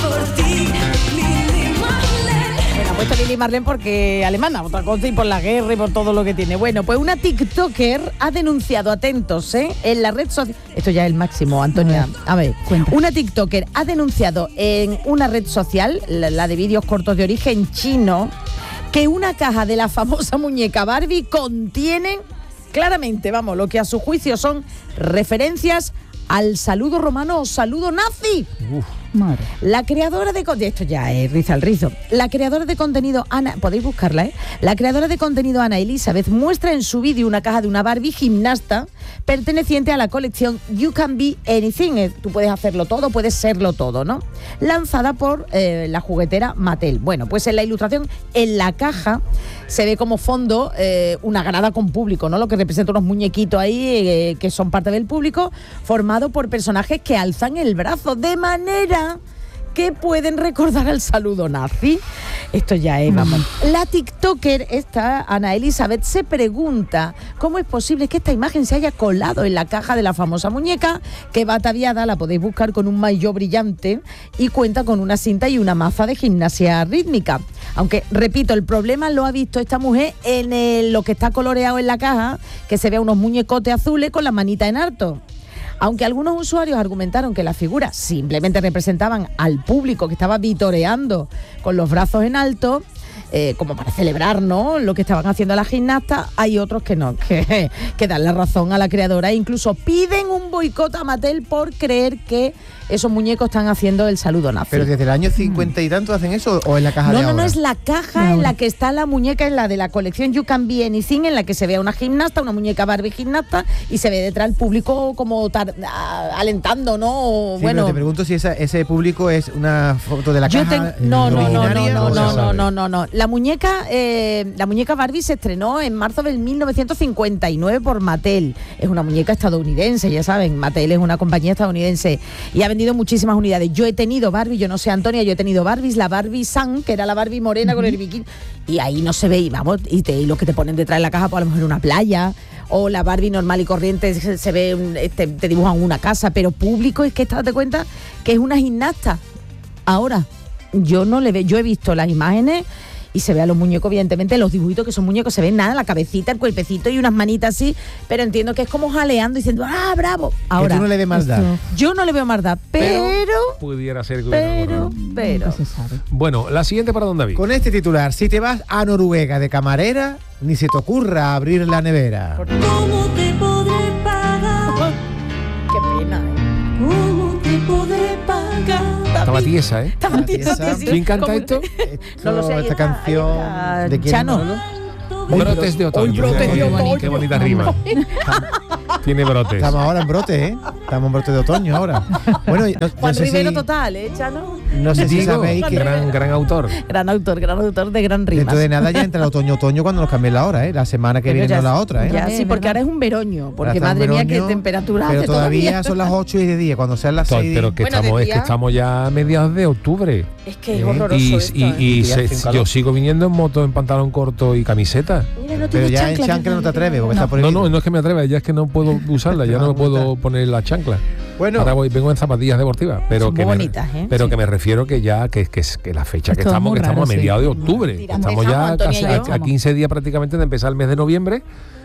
Bueno, ha puesto Lili Marlene porque alemana, otra cosa, y por la guerra y por todo lo que tiene. Bueno, pues una TikToker ha denunciado, atentos, ¿eh? En la red social... Esto ya es el máximo, Antonia. A ver,
Cuenta.
una TikToker ha denunciado en una red social, la, la de vídeos cortos de origen chino, que una caja de la famosa muñeca Barbie contiene claramente, vamos, lo que a su juicio son referencias al saludo romano o saludo nazi.
Madre.
La creadora de con- esto ya es riza al rizo. La creadora de contenido Ana, podéis buscarla, ¿eh? La creadora de contenido Ana Elizabeth muestra en su vídeo una caja de una Barbie gimnasta perteneciente a la colección You Can Be Anything. Eh, Tú puedes hacerlo todo, puedes serlo todo, ¿no? Lanzada por eh, la juguetera Mattel. Bueno, pues en la ilustración, en la caja, se ve como fondo eh, una grada con público, ¿no? Lo que representa unos muñequitos ahí eh, que son parte del público, formado por personajes que alzan el brazo de manera que pueden recordar al saludo nazi. Esto ya es, vamos. La TikToker, esta Ana Elizabeth, se pregunta cómo es posible que esta imagen se haya colado en la caja de la famosa muñeca, que va ataviada, la podéis buscar con un maillot brillante y cuenta con una cinta y una maza de gimnasia rítmica. Aunque, repito, el problema lo ha visto esta mujer en el- lo que está coloreado en la caja, que se ve unos muñecotes azules con la manita en alto. Aunque algunos usuarios argumentaron que las figuras simplemente representaban al público que estaba vitoreando con los brazos en alto, eh, como para celebrar, ¿no?, lo que estaban haciendo las gimnastas, hay otros que no, que, que dan la razón a la creadora e incluso piden un boicot a Mattel por creer que esos muñecos están haciendo el saludo nazi.
Pero desde el año cincuenta y tanto hacen eso, o en la caja
No,
de
no,
ahora.
no, es la caja en la que está la muñeca, en la de la colección You Can Be Anything, en la que se ve a una gimnasta, una muñeca Barbie gimnasta, y se ve detrás el público como tar- a- alentando, ¿no? O,
Sí,
bueno,
pero te pregunto si esa- ese público es una foto de la
yo
caja
ten- no, no, no, no,
originaria,
no,
o
no,
se
no,
sabe.
no, no, no. La muñeca, eh, la muñeca Barbie se estrenó en marzo del mil novecientos cincuenta y nueve por Mattel. Es una muñeca estadounidense, ya saben. Mattel es una compañía estadounidense y ha vendido muchísimas unidades. Yo he tenido Barbie, yo no sé, Antonia, yo he tenido Barbies, la Barbie Sun, que era la Barbie morena con el bikini, y ahí no se ve, y vamos, y, te, y lo que te ponen detrás de la caja, pues a lo mejor una playa, o la Barbie normal y corriente, se, se ve, un- te, te dibujan una casa, pero público, es que date cuenta que es una gimnasta. Ahora, yo no le veo, yo he visto las imágenes y se ve a los muñecos, evidentemente, los dibujitos que son muñecos, se ven nada, la cabecita, el cuerpecito y unas manitas así, pero entiendo que es como jaleando, diciendo, ¡ah, bravo!
Que
Ahora,
tú no le ves maldad.
Esto
yo no le veo maldad, pero,
pudiera ser que hubiera
pero,
algo, ¿no?
pero...
nunca se sabe.
Bueno, la siguiente para don David.
Con este titular, si te vas a Noruega de camarera, ni se te ocurra abrir la nevera.
¿Cómo te podré pagar?
Qué pena, ¿eh?
¿Cómo te podré pagar?
Estaba tiesa, ¿eh?
Estaba tiesa,
tiesa.
sí.
¿Quién canta
Como-
esto?
No lo sé, ahí
esta
está, ahí
canción
está,
de quién,
Chano.
Manolo?
Brotes de otoño.
brotes de
Qué
otoño.
bonita- Qué bonita rima. Tiene brotes.
Estamos ahora en brote, ¿eh? Estamos en brote de otoño ahora. Bueno, no,
Juan
no sé
Rivero
si,
total, ¿eh, Chano?
no sé si
Digo,
sabéis que
gran, gran autor.
Gran autor, gran autor de gran rimas.
dentro de nada ya entra el otoño-otoño cuando nos cambien la hora, ¿eh? La semana que
Pero
viene
ya
no la
es-
otra, ¿eh?
Ya,
Vale,
sí, porque
¿verdad?
ahora es un veroño. Porque
Ahora está
madre
un
mía, qué
veroño,
temperatura
Pero
hace
todavía son las ocho y de día, cuando sean las
To-
seis.
Pero que
Bueno,
estamos,
de
es que
día-
estamos ya a mediados de octubre.
Es que es
¿Eh?
horroroso
Y,
esto,
y-
¿eh?
y
Y ya
se-
hace un calor.
yo sigo viniendo en moto, en pantalón corto y camiseta.
Mira, no
Pero
tiene
ya en
chanclas,
chancla no te
¿verdad?
atreves, porque
No.
está
No,
prohibido.
no, no es que me atreva, ya es que no puedo usarla, ya no me puedo poner la chancla.
Bueno,
Ahora voy, vengo en zapatillas deportivas, pero
Son
que
muy
me,
bonitas, ¿eh?
pero
Sí.
que me refiero que ya que, que, que la fecha
Es
que
todo
estamos,
muy
que estamos
raro,
a
sí.
mediados de octubre,
Tira,
estamos
empezamos,
ya
Antonia
casi
y yo.
a, a quince días prácticamente de empezar el mes de noviembre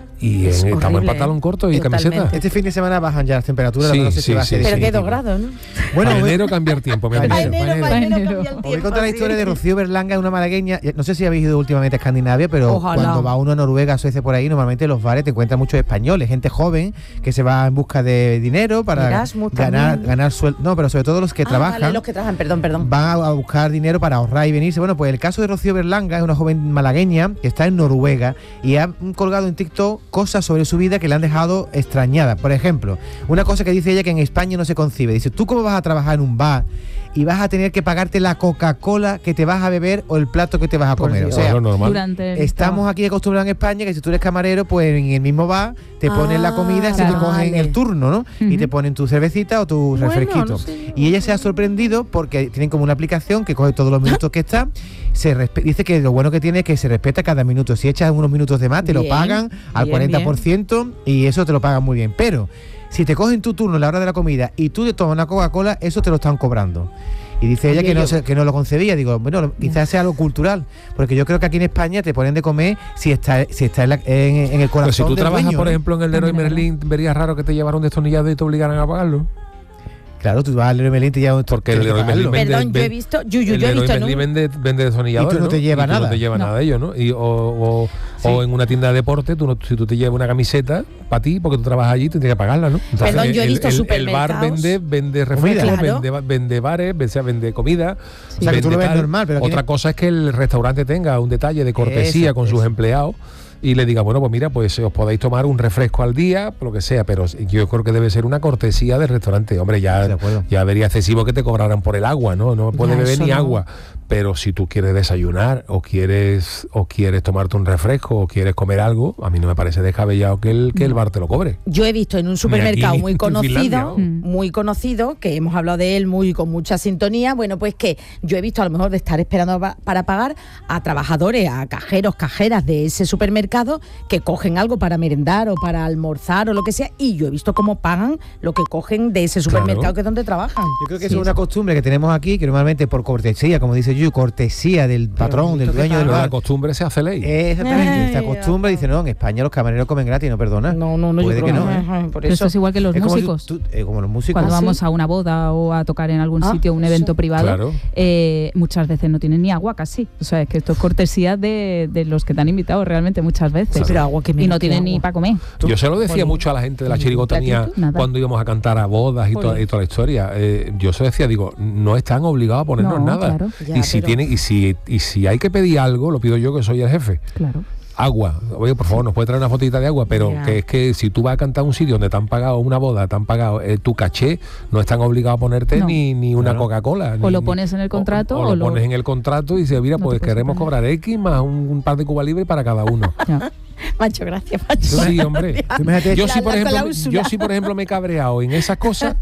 y
Es
en- estamos en
horrible,
pantalón
¿eh?
corto y
Totalmente.
camiseta.
este fin de semana bajan ya las temperaturas,
Sí,
no sé
sí,
si va a
sí,
ser
sí.
Pero que
definitivo.
dos grados, ¿no?
Bueno,
Para
voy-
enero cambiar tiempo, me
Para
ha
Para
dicho.
enero,
enero.
para enero
Para
cambia el
enero.
Os voy a
tiempo.
contar la
sí.
historia de Rocío Berlanga, una malagueña. No sé si habéis ido últimamente a Escandinavia, pero
Ojalá.
cuando va uno a Noruega, Suecia, por ahí, normalmente en los bares te encuentran muchos españoles, gente joven que se va en busca de dinero para
Erasmus
ganar,
también.
ganar sueldo. No, pero sobre todo los que
Ah,
trabajan.
vale, los que trabajan, perdón, perdón.
Van a, a buscar dinero para ahorrar y venirse. Bueno, pues el caso de Rocío Berlanga es una joven malagueña que está en Noruega y ha mm, colgado en TikTok cosas sobre su vida que le han dejado extrañada. Por ejemplo, una cosa que dice ella que en España no se concibe. Dice, ¿tú cómo vas a trabajar en un bar y vas a tener que pagarte la Coca-Cola que te vas a beber o el plato que te vas a
Por
comer? O
Dios.
sea,
Lo normal.
Durante el
estamos
trabajo.
aquí acostumbrados en España que si tú eres camarero, pues en el mismo bar te ponen la comida, se te
claro.
cogen
Vale.
el turno, ¿no? Y te
Ujú.
ponen tu cervecita o tu
Bueno,
refresquito.
no sé.
Y ella se ha sorprendido porque tienen como una aplicación que coge todos los minutos que está. Se respe- dice que lo bueno que tiene es que se respeta cada minuto. Si echas unos minutos de más, te lo
Bien,
pagan al
bien,
cuarenta por ciento y eso te lo pagan muy bien. Pero si te cogen tu turno a la hora de la comida y tú te tomas una Coca-Cola, eso te lo están cobrando. Y dice ella
Oye,
que no,
yo-
se- que no lo concebía. Digo, bueno, quizás sea algo cultural, porque yo creo que aquí en España te ponen de comer si está, si está en, la- en- en el corazón
Pero si tú
del
trabajas,
dueño,
por
¿no?
ejemplo, en el Leroy
También es
Merlin, verías raro que te llevaran un destornillado y te obligaran a pagarlo.
Claro, tú vas al Leroy Merlin y te llevan
Porque el
tienes que
Leroy Merlin
pagarlo.
vende-
Perdón, yo he
ven-
visto, yo, yo,
el
yo he
Leroy
visto en
Merlin
un-
vende, vende destornilladores,
Y tú no te llevas
Y tú no
nada.
te llevas
No.
nada de ellos, ¿no? Y, o, o,
Sí.
o en una tienda de deporte, tú no, si tú te llevas una camiseta para ti, porque tú trabajas allí, tendrías que pagarla, ¿no? Entonces,
Perdón, yo he
el,
visto
el- el bar
supermercados.
vende, vende refrescos,
Claro.
vende, ba- vende bares, vende, o sea, vende comida.
O sea, que tú
vende
lo ves
tal.
normal, pero aquí
Otra
no-
cosa es que el restaurante tenga un detalle de cortesía
Eso,
con sus
eso.
empleados y le diga, bueno, pues mira, pues os podéis tomar un refresco al día, lo que sea, pero yo creo que debe ser una cortesía del restaurante. Hombre, ya,
De acuerdo.
ya vería excesivo que te cobraran por el agua, ¿no? No puedes
Ya,
beber
eso
ni
no.
agua. Pero si tú quieres desayunar o quieres o quieres tomarte un refresco o quieres comer algo, a mí no me parece descabellado que el, que el bar te lo cobre.
Yo he visto en un supermercado
aquí,
muy
en Finlandia,
conocido,
¿no?
Mm.
muy conocido, que hemos hablado de él muy con mucha sintonía, bueno, pues que yo he visto a lo mejor de estar esperando pa- para pagar a trabajadores, a cajeros, cajeras de ese supermercado que cogen algo para merendar o para almorzar o lo que sea, y yo he visto cómo pagan lo que cogen de ese supermercado
Claro.
que es donde trabajan.
Yo creo que
Sí.
eso es una costumbre que tenemos aquí, que normalmente por cortesía, como dice yo, cortesía del patrón, del
bonito
dueño
que
del
Pero la
bar.
costumbre se hace ley.
Eh, Exactamente,
Ay,
se acostumbra y dice, no, en España los camareros comen gratis, no perdona.
No, no, no, yo
Puede
creo
que no,
que
¿eh?
ajá, por
Pero
eso.
esto es igual que los
Es como si
músicos.
tú- eh, como los músicos.
Cuando
¿Ah, sí?
vamos a una boda o a tocar en algún
Ah,
sitio, un evento
sí.
privado,
Claro.
eh, muchas veces no tienen ni agua casi. O sea, es que esto es cortesía de, de los que te han invitado realmente muchas veces.
Sí, pero agua que
y
menos
no
que
tienen ni
agua.
para comer.
Yo se lo decía
Bueno,
mucho a la gente de la chirigota
¿y a ti
mía
tú? Nada.
cuando íbamos a cantar a bodas y, toda,
Oye.
y toda la historia. Eh, yo se lo decía, digo, no están obligados a ponernos
No,
nada.
claro.
Ya,
y si
pero-
tienen, y si y si hay que pedir algo, lo pido yo que soy el jefe.
Claro.
Agua. Oye, por favor, nos puede traer una fotita de agua, pero
Ya.
que es que si tú vas a cantar a un sitio donde te han pagado una boda, te han pagado eh, tu caché, no están obligados a ponerte
No.
ni, ni una
Claro.
Coca-Cola.
O
ni-
lo
ni-
pones en el contrato
O,
o
lo
lo-
pones en el contrato y dices, mira,
No te
pues
puedes
queremos
poner.
cobrar X más un, un par de Cuba Libre para cada uno.
Ya.
Macho, gracias, macho.
Sí, hombre.
Tú imagínate-
Yo
La-
sí, por
la
ejemplo, me-
cláusula.
yo sí, por ejemplo, me he cabreado en esas cosas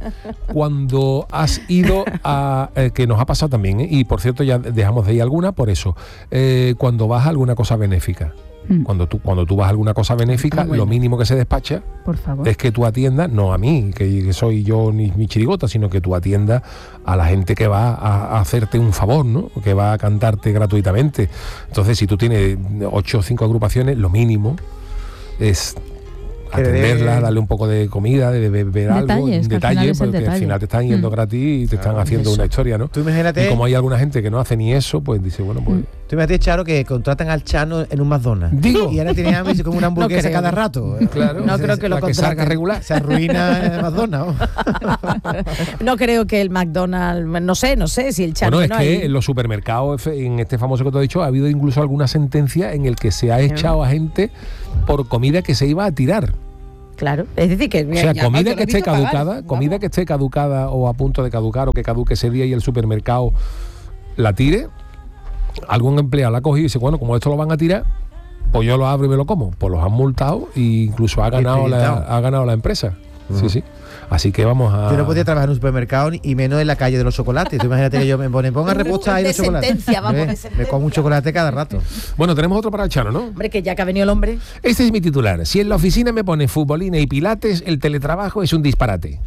cuando has ido a eh, que nos ha pasado también, ¿eh? Y por cierto, ya dejamos de ir alguna por eso. Eh, cuando vas a alguna cosa benéfica.
Mm.
Cuando tú, cuando tú vas a alguna cosa benéfica,
Ah, bueno.
lo mínimo que se despacha
Por favor.
es que tú atiendas, no a mí, que, que soy yo ni mi chirigota, sino que tú atiendas a la gente que va a, a hacerte un favor, ¿no? Que va a cantarte gratuitamente. Entonces, si tú tienes ocho o cinco agrupaciones, lo mínimo es
Que le dé-
atenderlas, darle un poco de comida, de beber algo,
Detalles,
un
que al final
detalle,
es el
porque al
detalle.
final te están yendo
Mm.
gratis y te están haciendo
eso.
una historia, ¿no?
Tú imagínate,
Y como hay alguna gente que no hace ni eso, pues dice, bueno, pues...
tú imagínate, Charo, que contratan al Chano en un McDonald's.
Digo.
Y ahora tiene hambre y se come una hamburguesa
creo.
cada rato.
Claro,
No creo que lo
la que salga
contraten.
regular.
Se arruina el McDonald's.
No creo que el McDonald's, no sé, no sé si el Chano
Bueno, es
no
que
hay-
en los supermercados, en este famoso que te he dicho, ha habido incluso alguna sentencia en el que se ha echado a gente por comida que se iba a tirar.
Claro, es decir que...
O sea,
ya,
comida
yo
que
lo he
esté
visto pagar,
caducada,
vamos.
comida que esté caducada o a punto de caducar o que caduque ese día y el supermercado la tire, algún empleado la ha cogido y dice, bueno, como esto lo van a tirar, pues yo lo abro y me lo como. Pues los han multado e incluso ha ganado, la, ha ganado la empresa. Uh-huh. Sí, sí. Así que vamos a...
Yo no podía trabajar en un supermercado ni- y menos en la calle de los chocolates. Tú imagínate que yo me pone, ponga reposta ahí
De
los chocolates.
sentencia, vamos,
¿Eh?
de
Me
sentencia.
como un chocolate cada rato.
Bueno, tenemos otro para el Chano, ¿no?
Hombre, que ya que ha venido el hombre...
Este es mi titular. Si en la oficina me pone futbolina y pilates, el teletrabajo es un disparate.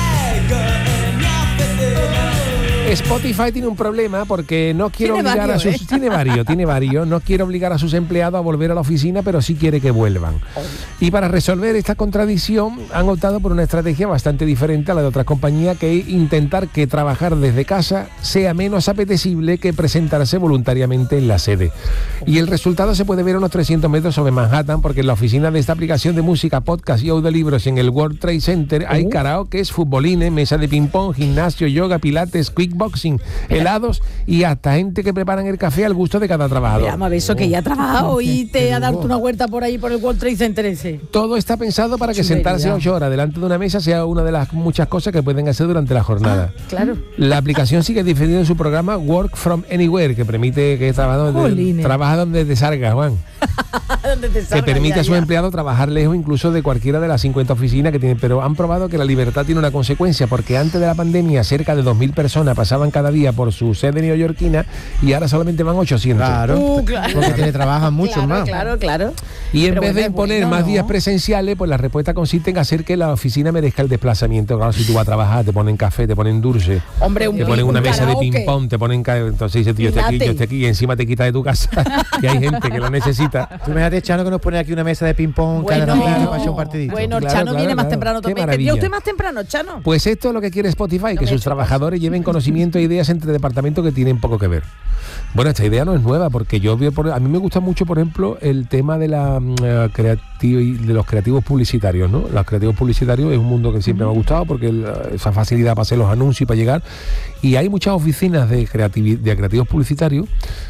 Spotify tiene un problema porque no quiere
Tiene
obligar
varios,
a sus
¿eh?
tiene varios, tiene varios, no quiere obligar a sus empleados a volver a la oficina, pero sí quiere que vuelvan. Y para resolver esta contradicción han optado por una estrategia bastante diferente a la de otras compañías, que es intentar que trabajar desde casa sea menos apetecible que presentarse voluntariamente en la sede. Y el resultado se puede ver a unos trescientos metros sobre Manhattan, porque en la oficina de esta aplicación de música, podcast y audiolibros en el World Trade Center hay karaokes, futbolines, mesa de ping-pong, gimnasio, yoga, pilates, kickboxing, helados y hasta gente que preparan el café al gusto de cada trabajador.
Vamos a ver eso, que ya ha trabajado y te ha dado una vuelta por ahí por el World Trade Center ese.
Todo está pensado para que
Chulería.
sentarse ocho horas delante de una mesa sea una de las muchas cosas que pueden hacer durante la jornada.
Claro.
La aplicación sigue defendiendo su programa Work from Anywhere, que permite que trabaja donde,
Jolines.
trabaja donde te salga, Juan.
¿Dónde te
Que
salga?
permite
Ya,
a sus
ya.
empleados trabajar lejos incluso de cualquiera de las cincuenta oficinas que tienen. Pero han probado que la libertad tiene una consecuencia, porque antes de la pandemia cerca de dos mil personas pasaban cada día por su sede neoyorquina y ahora solamente van ochocientos.
Claro.
Uh, claro.
Porque teletrabajan mucho
Claro,
más.
claro, claro.
Y en
Pero
vez
bueno,
de
es
imponer
bueno,
más
¿no?
días presenciales, pues la respuesta consiste en hacer que la oficina merezca el desplazamiento. Claro, si tú vas a trabajar, te ponen café, te ponen dulce,
Hombre, un
te ponen una
un
mesa de
karaoke.
ping-pong, te ponen... ca- Entonces dices, tío, yo estoy aquí,
Pilate.
yo estoy aquí, y encima te quita de tu casa, y hay gente que lo necesita.
Tú imagínate, Chano, que nos pone aquí una mesa de ping-pong cada
Bueno,
ratito para echar un partidito.
bueno, el
Claro,
Chano
claro,
viene más
claro.
temprano
Qué
también.
maravilla.
¿Vendría usted más temprano, Chano?
Pues esto es lo que quiere Spotify, que
me
sus
he hecho
trabajadores lleven conocimiento e ideas entre departamentos que tienen poco que ver. Bueno, esta idea no es nueva, porque yo veo por- a mí me gusta mucho, por ejemplo, el tema de la mm, eh, creativi- de los creativos publicitarios, ¿no? Los creativos publicitarios es un mundo que siempre me ha gustado, porque el, esa facilidad para hacer los anuncios y para llegar. Y hay muchas oficinas de, creativi- de creativos publicitarios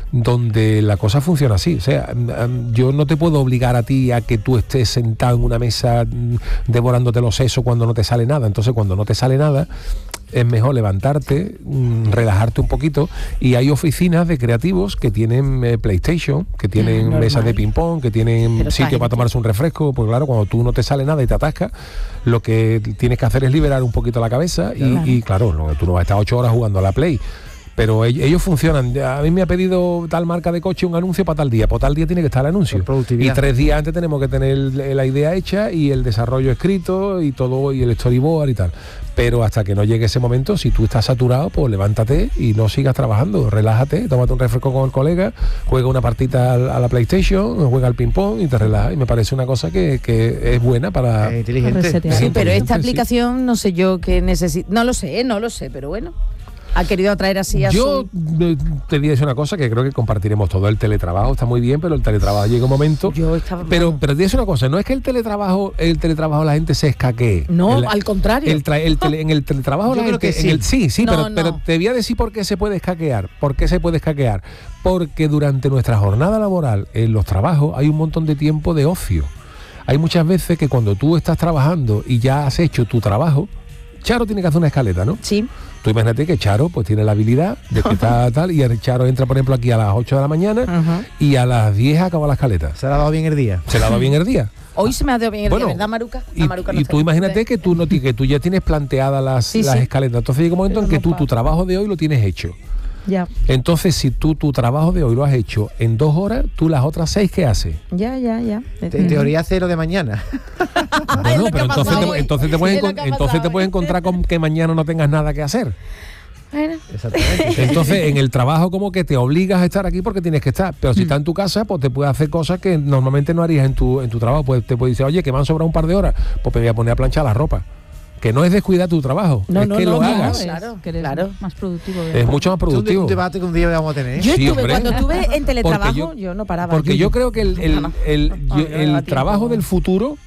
donde la cosa funciona así. O sea, mm, yo no te puedo obligar a ti a que tú estés sentado en una mesa mm, devorándote los sesos cuando no te sale nada. Entonces, cuando no te sale nada, es mejor levantarte, mm, relajarte un poquito, y hay oficinas de creativos que tienen eh, PlayStation, que tienen
normal.
mesas de ping pong, que tienen
Pero
sitio
esta
para
gente-
tomarse un refresco. Pues claro, cuando tú no te sale nada y te atascas, lo que tienes que hacer es liberar un poquito la cabeza y
Claro.
y, claro, no, tú no vas a estar ocho horas jugando a la Play. Pero ell- ellos funcionan. A mí me ha pedido tal marca de coche un anuncio para tal día. Por tal día tiene que estar el anuncio.
Por productividad.
Y tres días antes tenemos que tener la idea hecha y el desarrollo escrito y todo, y el storyboard y tal. Pero hasta que no llegue ese momento, si tú estás saturado, pues levántate y no sigas trabajando. Relájate, tómate un refresco con el colega, juega una partita al- a la PlayStation, juega al ping-pong y te relajas. Y me parece una cosa que, que es buena para...
Eh, inteligente.
Resetear.
Sí,
Sí,
pero esta
sí.
aplicación no sé yo qué necesito. No lo sé, no lo sé, pero bueno. Ha querido atraer así a
Yo
su...
eh, te diría una cosa que creo que compartiremos todo. El teletrabajo está muy bien, pero el teletrabajo llega un momento.
Yo estaba...
Pero, pero te diría una cosa, no es que el teletrabajo, el teletrabajo la gente se escaquee.
No,
El-
al contrario.
El tra- el tele- en el teletrabajo
Yo
la
creo
gente,
que sí.
en el- sí, sí,
No,
pero,
no.
pero te voy a decir por qué se puede escaquear. ¿Por qué se puede escaquear? Porque durante nuestra jornada laboral en los trabajos hay un montón de tiempo de ocio. Hay muchas veces que cuando tú estás trabajando y ya has hecho tu trabajo, Charo tiene que hacer una escaleta, ¿no?
Sí.
Tú imagínate que Charo pues tiene la habilidad de que está tal, y el Charo entra, por ejemplo, aquí a las ocho de la mañana
Ajá.
y a las diez acaba la escaleta.
Se le ha dado bien el día.
Se la va bien el día.
Hoy se me ha dado bien el
Bueno,
día, ¿verdad, Maruca?
Y,
La Maruca no
y
está
tú
aquí.
imagínate que tú no ti- que tú ya tienes planteadas las,
Sí,
las
sí.
escaletas. Entonces llega un momento
Pero
en que
no
tú
para.
tu trabajo de hoy lo tienes hecho.
Ya,
Entonces, si tú tu trabajo de hoy lo has hecho en dos horas, tú las otras seis, ¿qué haces?
Ya, ya, ya.
En teoría cero de mañana.
Bueno,
lo que
pero
ha
entonces
pasado
te,
hoy.
entonces te puedes,
Es lo
encon-
que ha
entonces
pasado
te puedes
hoy.
encontrar con que mañana no tengas nada que hacer.
Bueno,
Exactamente.
Entonces, en el trabajo como que te obligas a estar aquí porque tienes que estar. Pero si estás en tu casa, pues te puedes hacer cosas que normalmente no harías en tu, en tu trabajo. Pues te puedes decir, oye, que me han sobrado un par de horas, pues me voy a poner a planchar la ropa. Que no es descuidar tu trabajo,
No,
es
no,
que
no,
lo
no,
hagas.
es-
es
Claro,
que eres
claro.
más productivo.
Es mucho más
Es un de-
productivo.
un debate que un día vamos a tener. ¿eh?
yo
Sí,
estuve,
hombre.
cuando estuve en teletrabajo,
Porque
yo, no paraba.
Porque yo creo que el, el-
No, no.
el-
No,
yo-
yo no
el
daba tiempo.
trabajo del futuro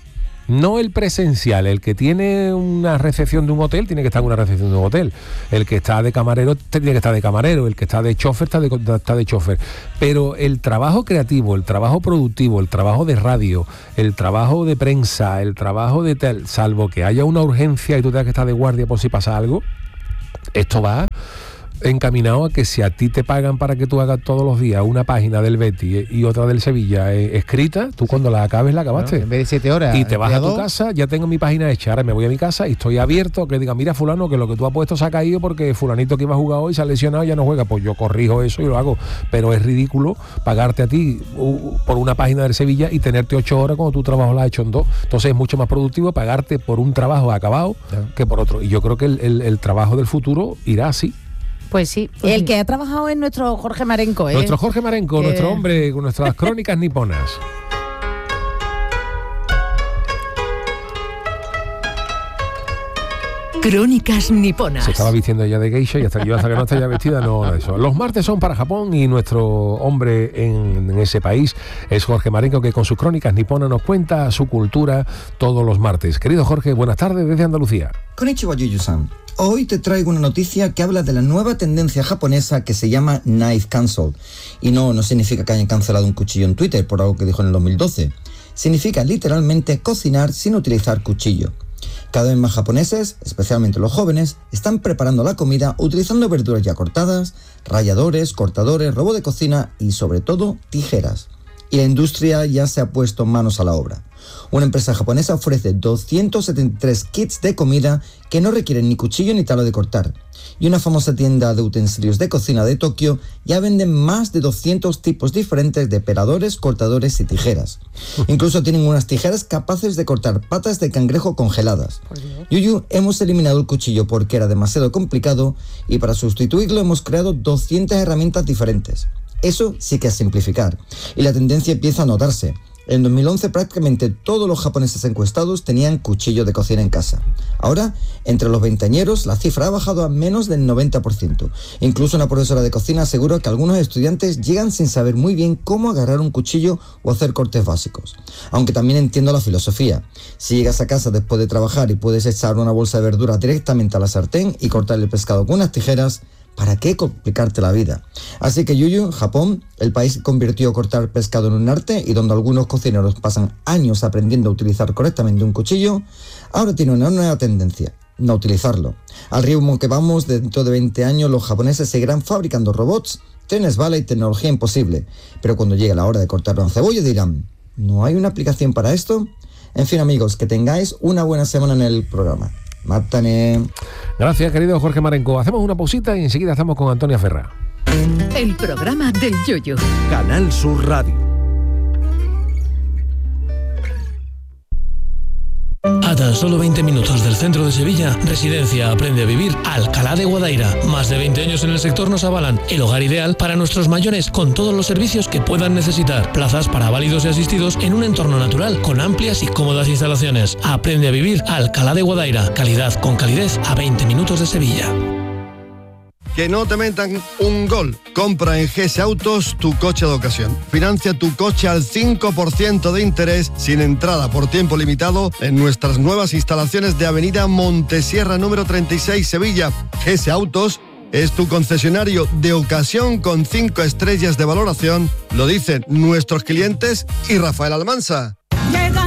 No el presencial, el que tiene una recepción de un hotel tiene que estar en una recepción de un hotel. El que está de camarero tiene que estar de camarero, el que está de chofer está de, está de chofer. Pero el trabajo creativo, el trabajo productivo, el trabajo de radio, el trabajo de prensa, el trabajo de tal, salvo que haya una urgencia y tú tengas que estar de guardia por si pasa algo, esto va encaminado a que si a ti te pagan para que tú hagas todos los días una página del Betis y otra del Sevilla eh, escrita, tú cuando la acabes la acabaste.
Bueno, en vez de siete horas.
Y te vas a tu
dos.
casa, ya tengo mi página hecha, ahora me voy a mi casa y estoy abierto que diga, mira fulano, que lo que tú has puesto se ha caído porque fulanito que iba a jugar hoy se ha lesionado y ya no juega. Pues yo corrijo eso y lo hago. Pero es ridículo pagarte a ti uh, por una página del Sevilla y tenerte ocho horas cuando tu trabajo la has hecho en dos. Entonces es mucho más productivo pagarte por un trabajo acabado claro. que por otro. Y yo creo que el, el, el trabajo del futuro irá así.
Pues sí, el que ha trabajado es nuestro Jorge Marenco, ¿eh?
Nuestro Jorge Marenco,
que...
nuestro hombre con nuestras crónicas niponas.
Crónicas niponas.
Se estaba vistiendo ya de geisha y hasta que yo hasta que no esté ya vestida no eso. Los martes son para Japón y nuestro hombre en, en ese país es Jorge Marenco, que con sus crónicas niponas nos cuenta su cultura todos los martes. Querido Jorge, buenas tardes desde Andalucía.
Konnichiwa, Yuyu-san. Hoy te traigo una noticia que habla de la nueva tendencia japonesa que se llama Knife Cancel. Y no, no significa que hayan cancelado un cuchillo en Twitter por algo que dijo en el dos mil doce. Significa literalmente cocinar sin utilizar cuchillo. Cada vez más japoneses, especialmente los jóvenes, están preparando la comida utilizando verduras ya cortadas, ralladores, cortadores, robot de cocina y sobre todo tijeras. Y la industria ya se ha puesto manos a la obra. Una empresa japonesa ofrece doscientos setenta y tres kits de comida que no requieren ni cuchillo ni talo de cortar. Y una famosa tienda de utensilios de cocina de Tokio ya venden más de doscientos tipos diferentes de peladores, cortadores y tijeras. Incluso tienen unas tijeras capaces de cortar patas de cangrejo congeladas. Yuyu, hemos eliminado el cuchillo porque era demasiado complicado y para sustituirlo hemos creado doscientas herramientas diferentes. Eso sí que es simplificar. Y la tendencia empieza a notarse. En dos mil once prácticamente todos los japoneses encuestados tenían cuchillo de cocina en casa. Ahora, entre los veinteañeros, la cifra ha bajado a menos del noventa por ciento. Incluso una profesora de cocina asegura que algunos estudiantes llegan sin saber muy bien cómo agarrar un cuchillo o hacer cortes básicos. Aunque también entiendo la filosofía. Si llegas a casa después de trabajar y puedes echar una bolsa de verduras directamente a la sartén y cortar el pescado con unas tijeras, ¿para qué complicarte la vida? Así que Yuyu, Japón, el país que convirtió cortar pescado en un arte y donde algunos cocineros pasan años aprendiendo a utilizar correctamente un cuchillo, ahora tiene una nueva tendencia, no utilizarlo. Al ritmo que vamos, dentro de veinte años los japoneses seguirán fabricando robots, trenes bala y tecnología imposible. Pero cuando llegue la hora de cortar una cebolla dirán, ¿no hay una aplicación para esto? En fin, amigos, que tengáis una buena semana en el programa. Mátane.
Gracias, querido Jorge Marenco. Hacemos una pausita y enseguida estamos con Antonia Ferrá.
El programa del Yoyo.
Canal Sur Radio.
A tan solo veinte minutos del centro de Sevilla, Residencia Aprende a Vivir Alcalá de Guadaira. Más de veinte años en el sector nos avalan. El hogar ideal para nuestros mayores con todos los servicios que puedan necesitar. Plazas para válidos y asistidos en un entorno natural con amplias y cómodas instalaciones. Aprende a Vivir Alcalá de Guadaira. Calidad con calidez a veinte minutos de Sevilla.
Que no te metan un gol. Compra en G S Autos tu coche de ocasión. Financia tu coche al cinco por ciento de interés sin entrada por tiempo limitado en nuestras nuevas instalaciones de Avenida Montesierra número treinta y seis, Sevilla. G S Autos es tu concesionario de ocasión con cinco estrellas de valoración. Lo dicen nuestros clientes y Rafael Almansa.